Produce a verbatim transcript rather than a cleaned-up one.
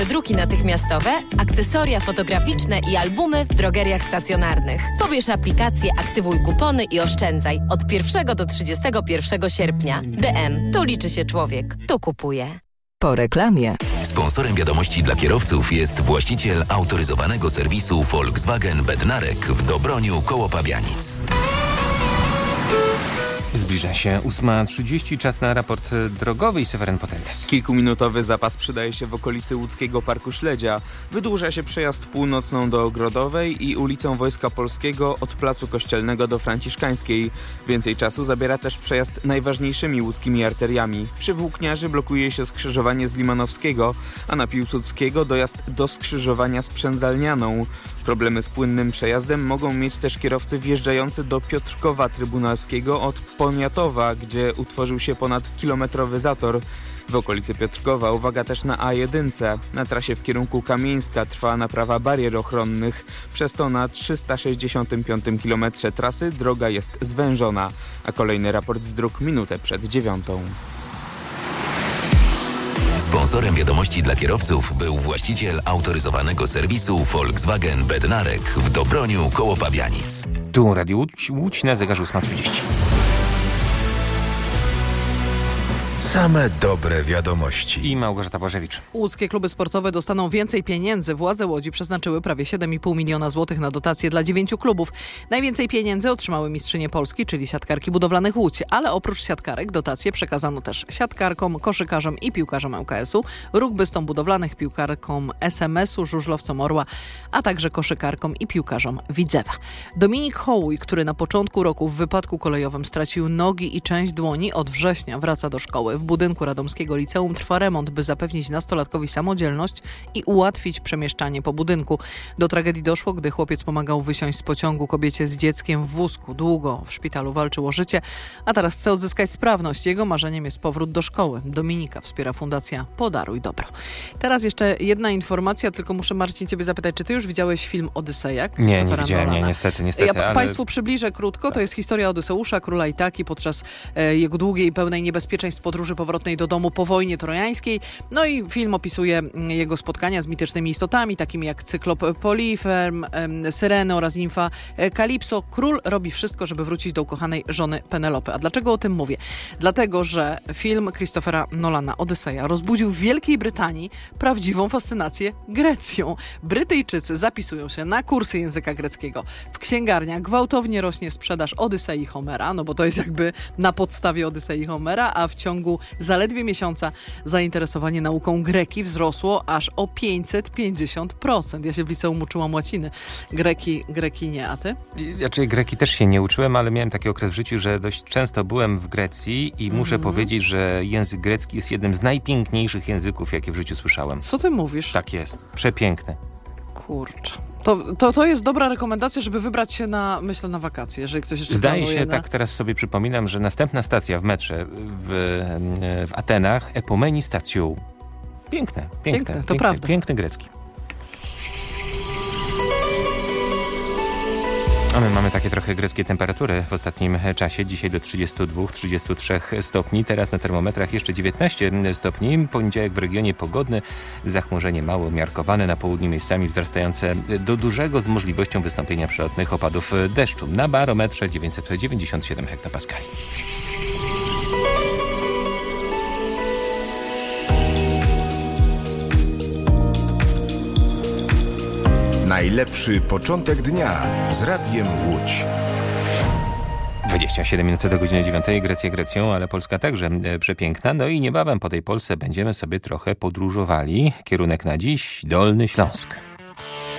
Druki natychmiastowe, akcesoria fotograficzne i albumy w drogeriach stacjonarnych. Pobierz aplikację, aktywuj kupony i oszczędzaj od pierwszego do trzydziestego pierwszego sierpnia. D M. Tu liczy się człowiek. Tu kupuje. Po reklamie. Sponsorem wiadomości dla kierowców jest właściciel autoryzowanego serwisu Volkswagen Bednarek w Dobroniu koło Pabianic. Zbliża się ósma trzydzieści, czas na raport drogowy i Seweryn Potentas. Kilkuminutowy zapas przydaje się w okolicy łódzkiego Parku Śledzia. Wydłuża się przejazd północną do Ogrodowej i ulicą Wojska Polskiego od Placu Kościelnego do Franciszkańskiej. Więcej czasu zabiera też przejazd najważniejszymi łódzkimi arteriami. Przy Włókniarzy blokuje się skrzyżowanie z Limanowskiego, a na Piłsudskiego dojazd do skrzyżowania z Przędzalnianą. Problemy z płynnym przejazdem mogą mieć też kierowcy wjeżdżający do Piotrkowa Trybunalskiego od Poniatowa, gdzie utworzył się ponad kilometrowy zator. W okolicy Piotrkowa uwaga też na A jeden. Na trasie w kierunku Kamieńska trwa naprawa barier ochronnych. Przez to na trzysta sześćdziesiątym piątym kilometrze trasy droga jest zwężona. A kolejny raport z dróg minutę przed dziewiątą. Sponsorem wiadomości dla kierowców był właściciel autoryzowanego serwisu Volkswagen Bednarek w Dobroniu koło Pabianic. Tu Radio Łódź, Łódź na zegarze ósma trzydzieści. Same dobre wiadomości. I Małgorzata Bożewicz. Łódzkie kluby sportowe dostaną więcej pieniędzy. Władze Łodzi przeznaczyły prawie siedem i pół miliona złotych na dotacje dla dziewięciu klubów. Najwięcej pieniędzy otrzymały mistrzynie Polski, czyli siatkarki budowlanych Łódź. Ale oprócz siatkarek dotacje przekazano też siatkarkom, koszykarzom i piłkarzom L K S-u, rugbystom budowlanych, piłkarkom S M S-u, żużlowcom Orła, a także koszykarkom i piłkarzom Widzewa. Dominik Hołuj, który na początku roku w wypadku kolejowym stracił nogi i część dłoni, od września wraca do szkoły. W budynku radomskiego liceum trwa remont, by zapewnić nastolatkowi samodzielność i ułatwić przemieszczanie po budynku. Do tragedii doszło, gdy chłopiec pomagał wysiąść z pociągu kobiecie z dzieckiem w wózku. Długo w szpitalu walczył o życie, a teraz chce odzyskać sprawność. Jego marzeniem jest powrót do szkoły. Dominika wspiera Fundacja Podaruj Dobro. Teraz jeszcze jedna informacja, tylko muszę, Marcin, ciebie zapytać, czy ty już widziałeś film Odyseja? Nie, nie widziałem, nie, niestety, niestety. Ja ale... Państwu przybliżę krótko. Tak. To jest historia Odyseusza, króla Itaki podczas e, jego długiej i pełnej niebezpieczeństw podróży powrotnej do domu po wojnie trojańskiej. No i film opisuje jego spotkania z mitycznymi istotami, takimi jak cyklop Poliferm, Syreny oraz nimfa Kalipso. Król robi wszystko, żeby wrócić do ukochanej żony Penelopy. A dlaczego o tym mówię? Dlatego, że film Christophera Nolana Odyseja rozbudził w Wielkiej Brytanii prawdziwą fascynację Grecją. Brytyjczycy zapisują się na kursy języka greckiego. W księgarniach gwałtownie rośnie sprzedaż Odysei Homera, no bo to jest jakby na podstawie Odysei Homera, a w ciągu zaledwie miesiąca zainteresowanie nauką greki wzrosło aż o pięćset pięćdziesiąt procent. Ja się w liceum uczyłam łaciny. Greki, greki nie, a ty? Znaczy greki też się nie uczyłem, ale miałem taki okres w życiu, że dość często byłem w Grecji i muszę mm. powiedzieć, że język grecki jest jednym z najpiękniejszych języków, jakie w życiu słyszałem. Co ty mówisz? Tak jest. Przepiękny. Kurczę. To, to, to jest dobra rekomendacja, żeby wybrać się na, myślę, na wakacje, jeżeli ktoś jeszcze Zdaje się, na... tak teraz sobie przypominam, że następna stacja w metrze w, w Atenach, Epomeni Stacją. Piękne, piękne, piękne, to piękny, prawda. Piękny grecki. A my mamy takie trochę greckie temperatury w ostatnim czasie. Dzisiaj do trzydziestu dwóch trzydziestu trzech stopni. Teraz na termometrach jeszcze dziewiętnaście stopni. Poniedziałek w regionie pogodny. Zachmurzenie mało umiarkowane. Na południu miejscami wzrastające do dużego z możliwością wystąpienia przelotnych opadów deszczu. Na barometrze dziewięćset dziewięćdziesiąt siedem hektopaskali. Najlepszy początek dnia z Radiem Łódź. dwadzieścia siedem minut do godziny dziewiątej. Grecja Grecją, ale Polska także przepiękna. No i niebawem po tej Polsce będziemy sobie trochę podróżowali. Kierunek na dziś Dolny Śląsk.